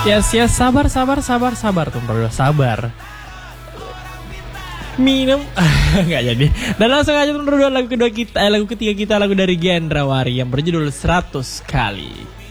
Yes, sabar tuh berdua, sabar. Minum nggak jadi. Dan langsung aja berdua lagu kedua kita, lagu ketiga kita, lagu dari Gendrawari yang berjudul 100 kali.